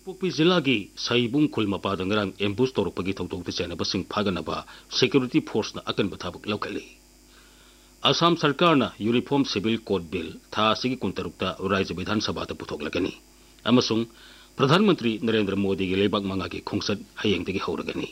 ꯀꯥꯡꯄꯣꯛꯄꯤ ꯖꯤꯂꯥꯒꯤ ꯁꯥꯏꯕꯨꯡ ꯈꯨꯜ ꯃꯄꯥꯗ ꯉꯔꯥꯡ ꯑꯦꯝꯕꯨꯁ ꯇꯧꯔꯛꯄꯒꯤ ꯊꯧꯗꯣꯛꯇ ꯆꯦꯟꯅꯕꯁꯤꯡ ꯐꯥꯒꯠꯅꯕ ꯁꯦꯀ꯭ꯌꯨꯔꯤꯇꯤ ꯐꯣꯔꯁꯅ ꯑꯀꯟꯕ ꯊꯕꯛ ꯂꯧꯈꯠꯂꯤ꯫ ꯑꯁꯥꯝ ꯁꯔꯀꯥꯔꯅ ꯌꯨꯅꯤꯐꯣꯔꯝ ꯁꯤꯚꯤꯜ ꯀꯣꯗ ꯕꯤꯜ ꯊꯥ ꯑꯁꯤꯒꯤ 16ꯇ ꯔꯥꯖ꯭ꯌ ꯕꯤꯙꯥꯟ ꯁꯚꯥꯗ ꯄꯨꯊꯣꯛꯂꯒꯅꯤ ꯑꯃꯁꯨꯡ ꯄ꯭ꯔꯙꯥꯟ ꯃꯟꯇ꯭ꯔꯤ ꯅꯔꯦꯟꯗ꯭ꯔ ꯃꯣꯗꯤꯒꯤ ꯂꯩꯕꯥꯛ ꯃꯉꯥꯒꯤ ꯈꯣꯡꯆꯠ ꯍꯌꯦꯡꯗꯒꯤ ꯍꯧꯔꯒꯅꯤ꯫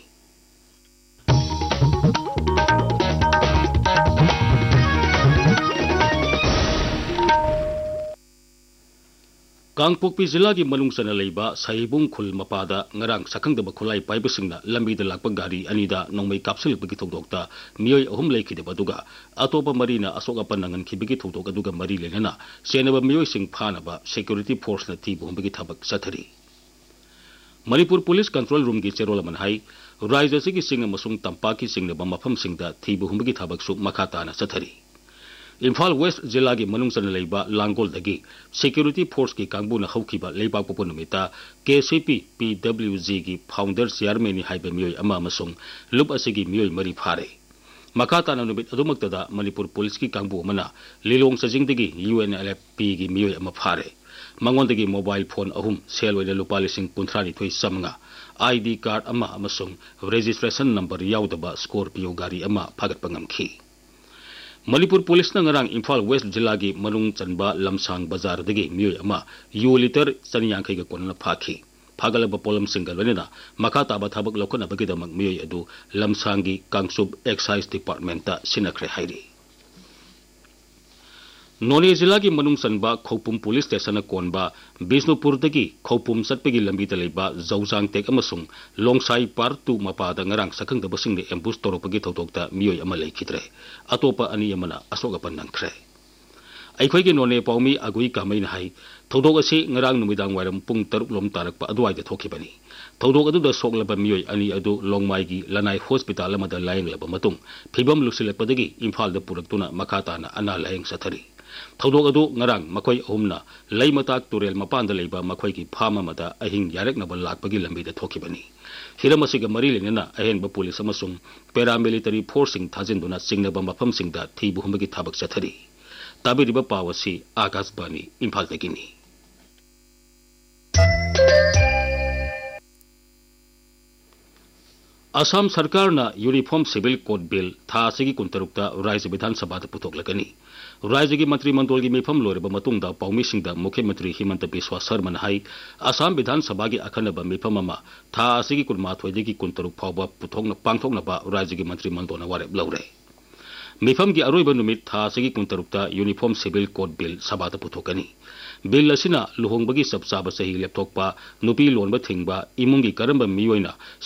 ꯀꯥꯡꯄꯣꯛꯄꯤ ꯖꯤꯂꯥꯒꯤ ꯃꯅꯨꯡ ꯆꯟꯅ ꯂꯩꯕ ꯁꯥꯏꯕꯨꯡ ꯈꯨꯜ ꯃꯄꯥꯗ ꯉꯔꯥꯡ ꯁꯛꯈꯪꯗꯕ ꯈꯨꯠꯂꯥꯏ ꯄꯥꯏꯕꯁꯤꯡꯅ ꯂꯝꯕꯤꯗ ꯂꯥꯛꯄ ꯒꯥꯔꯤ ꯑꯅꯤꯗ ꯅꯣꯡꯃꯩ ꯀꯥꯞꯁꯤꯜꯂꯛꯄꯒꯤ ꯊꯧꯗꯣꯛꯇ ꯃꯤꯑꯣꯏ 3 ꯂꯩꯈꯤꯗꯕ ꯑꯗꯨꯒ ꯑꯇꯣꯞꯄ 3ꯅ ꯑꯁꯣꯛ ꯑꯄꯟ ꯅꯪꯍꯟꯈꯤꯕꯒꯤ ꯊꯧꯗꯣꯛ ꯑꯗꯨꯒ ꯃꯔꯤ ꯂꯩꯅꯅ ꯆꯦꯟꯅꯕ ꯃꯤꯑꯣꯏꯁꯤꯡ ꯐꯥꯅꯕ ꯁꯦꯀ꯭ꯌꯨꯔꯤꯇꯤ ꯐꯣꯔꯁꯅ ꯊꯤꯕ ꯍꯨꯝꯕꯒꯤ ꯊꯕꯛ ꯆꯠꯊꯔꯤ꯫ ꯃꯅꯤꯄꯨꯔ ꯄꯨꯂꯤꯁ ꯀꯟꯇ꯭ꯔꯣꯜ ꯔꯨꯝꯒꯤ ꯆꯦꯔꯣꯜ ꯑꯃꯅ ꯍꯥꯏ ꯔꯥꯖ꯭य ꯑꯁꯤꯒꯤ ꯆꯤꯡ ꯑꯃꯁꯨꯡ ꯇꯝꯄꯥꯛꯀꯤ ꯆꯤꯡꯅꯕ ꯃꯐꯝꯁꯤꯡꯗ ꯊꯤꯕ ꯍꯨꯝꯕꯒꯤ ꯊꯕꯛꯁꯨ ꯃꯈꯥ ꯇꯥꯅ ꯆꯠꯊꯔꯤ꯫ इम्फाल वेस्ट जिला की मनुंग चन लेबा लांगोलदगी सिक्योरिटी फोर्स की कांगबुना हौखिबा लेबाक पोपो नुमिता केसीपी पीडब्ल्यूजी की फाउंडर चेयरमैन हाइबे मियोय अमा अमसुंग लुप असिगी मियोय मरी फारे मखा ताना नुमित अदुमक्तदा मणिपुर पुलिस की कांगबु अमना लिलोंग सजिंगदगी यूएनएलएफपी की मियोय अमा फारे मंगोंदगी mobile phone अहुम cell ओइना लुपा लिसिंग 53 Samanga ID card अमा अमसुंग रजिस्ट्रेशन नंबर याउदबा स्कॉर्पियो गाड़ी अमा फागतपा ngamखि। मणिपुर पुलिस नंगरांग इम्फाल वेस्ट जिला की मनुंग चनबा लमसांग बाजार दगी मियोय अमा यू लीटर 150 का कोनना फाखि फागलब पोलम सिंगल वनेना मखा ताबा थबक लौखनबगीदमक मियोय अदु लमसांगी कांगसुब एक्साइज डिपार्टमेंट ता सिनखरे हाइरी। नोने जिला की मनुंग चनबा खौपुम पुलिस स्टेशन कोनबा बिष्णुपुर दगी खौपुम चटपगी लंबी तलेबा जौजांग टेक अमसुंग लोंगसाई पार्ट 2 मपादा ngarang sakangdabasingni एम्बुस तौरपगी थौदोक्ता मियोय अमा लेखिद्रे अतोपा अनि अमना असोगपन नंखरे। अखोइगी नोने पाउमी अगुई कामैन हाई थौदोक असि ngarang नुमिदांग वाइरम पुंग 3 लोम तारकपा अदुवाइदा थोखिबनी थौदोक अदुदा सोगलबा मियोय अनि अदु लोंगमाइगी लनाई हॉस्पिटल अमदा लायंगलबा मतुंग फिबम लुसिलपदगी इम्फालदा पुरक्तुना मखाताना अना लायंग सथरी थौदोक अदु ngarang मखोइ अहुमना लैमताक तुरेल मपानदा लेबा मखोइगी फाम अमदा अहिंग यारेकनबा लाकपगी लंबीदा थोखिबनी हिरम असिगा मरी लेनना अहेनबा police अमसुंग paramilitary forcing थाजिंदुना चिंगनबा मफमसिंगदा थीबु हुमबगी थाबक चथरी। ताबिरिबा पावसी Akashvani इम्फालदगिनी। Assam सरकारना यूनिफॉर्म सिविल कोड बिल था असिगी 16 राज्य विधान सभा पुथोक्लगनी राज्य की मंत्रिमंडल की मिफम लोरबा मतुंगदा पाउमीसिंगदा मुख्यमंत्री हिमंत बिस्वा शर्मा हाई असम विधान सभा की अखनबा मिफम अमा था असिगी 12 की 16 फाउबा पुथोंगना पांगथोंगनबा राज्य की मंत्रिमंडलना वारेप लौरे। मिफम की अरोइबा नुमित था असिगी 16 यूनिफॉर्म सिविल कोड बिल सभा पुथोकनी बिल असिना लुहोंबगी सब चाबा सही लेपथोकपा नुपी लोनबा थिंगबा इमुंगी करंबा मियोइना